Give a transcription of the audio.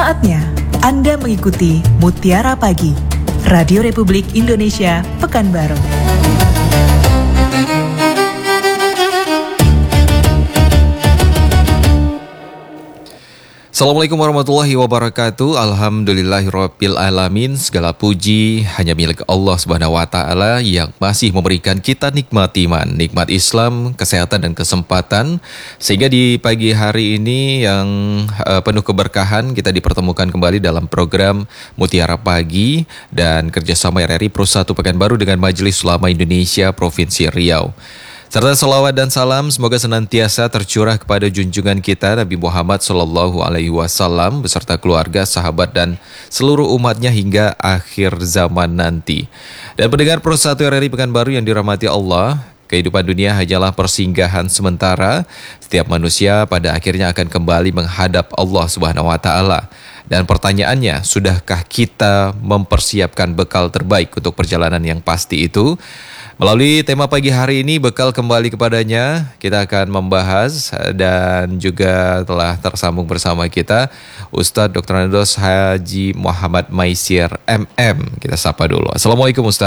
Saatnya Anda mengikuti Mutiara Pagi, Radio Republik Indonesia, Pekanbaru. Assalamualaikum warahmatullahi wabarakatuh. Alhamdulillahirabbil alamin. Segala puji hanya milik Allah Subhanahu wa taala yang masih memberikan kita nikmat iman, nikmat Islam, kesehatan dan kesempatan, sehingga di pagi hari ini yang penuh keberkahan kita dipertemukan kembali dalam program Mutiara Pagi dan kerjasama RRI Pro 1 Pekanbaru dengan Majelis Ulama Indonesia Provinsi Riau. Serta salawat dan salam semoga senantiasa tercurah kepada junjungan kita Nabi Muhammad SAW beserta keluarga, sahabat dan seluruh umatnya hingga akhir zaman nanti. Dan pendengar Pro 1 RRI Pekanbaru yang dirahmati Allah, kehidupan dunia hanyalah persinggahan sementara. Setiap manusia pada akhirnya akan kembali menghadap Allah Subhanahu wa taala. Dan pertanyaannya, sudahkah kita mempersiapkan bekal terbaik untuk perjalanan yang pasti itu? Melalui tema pagi hari ini, bekal kembali kepadanya, kita akan membahas dan juga telah tersambung bersama kita Ustadz Dr. Haji Muhammad Maisir MM. Kita sapa dulu. Assalamualaikum Ustadz.